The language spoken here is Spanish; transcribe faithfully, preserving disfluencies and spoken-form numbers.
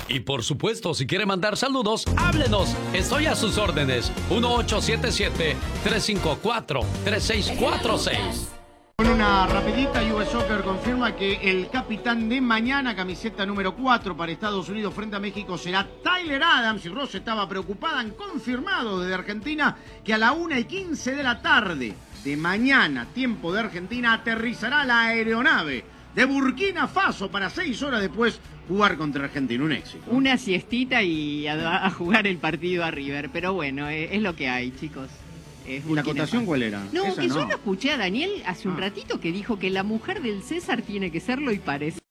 Y por supuesto, si quiere mandar saludos, háblenos. Estoy a sus órdenes. uno ocho siete siete, tres cinco cuatro, tres seis cuatro seis. Con una rapidita, U S Soccer confirma que el capitán de mañana, camiseta número cuatro para Estados Unidos frente a México, será Tyler Adams. Y Ross estaba preocupada, han confirmado desde Argentina que a la una y quince de la tarde de mañana, tiempo de Argentina, aterrizará la aeronave de Burkina Faso para seis horas después jugar contra Argentina. Un éxito. Una siestita y a, a jugar el partido a River. Pero bueno, es, es lo que hay, chicos. Es ¿Y la acotación cuál era? No, Esa que no. yo lo escuché a Daniel hace un Ah. ratito que dijo que la mujer del César tiene que serlo y parece.